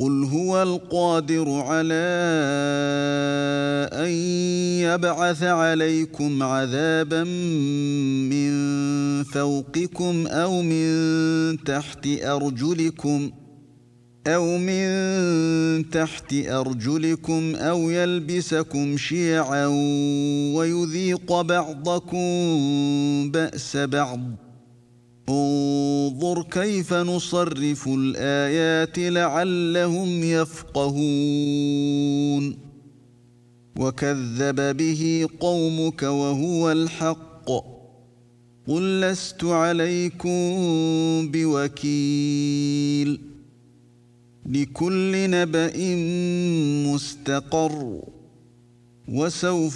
قُلْ هُوَ الْقَادِرُ عَلَىٰ أَن يَبْعَثَ عَلَيْكُمْ عَذَابًا مِّن فَوْقِكُمْ أَوْ مِن تَحْتِ أَرْجُلِكُمْ أَوْ يَلْبِسَكُمْ شِيَعًا وَيُذِيقَ بَعْضَكُم بَأْسَ بَعْضٍ ۗ انظُرْ كَيْفَ نُصَرِّفُ الْآيَاتِ لَعَلَّهُمْ يَفْقَهُونَ وَكَذَّبَ بِهِ قَوْمُكَ وَهُوَ الْحَقُّ ۚ قُل لَّسْتُ عَلَيْكُم بِوَكِيلٍ لِكُلِّ نَبَإٍ مُّسْتَقَرٌّ وَسَوْفَ